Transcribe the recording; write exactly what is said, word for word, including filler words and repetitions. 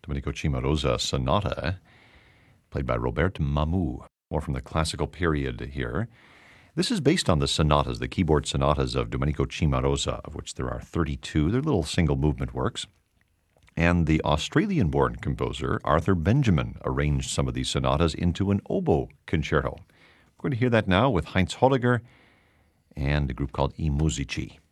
Domenico Cimarosa Sonata, played by Robert Mamou. More from the classical period here. This is based on the sonatas, the keyboard sonatas of Domenico Cimarosa, of which there are thirty-two. They're little single-movement works. And the Australian-born composer Arthur Benjamin arranged some of these sonatas into an oboe concerto. We're going to hear that now with Heinz Holliger and a group called I Musici.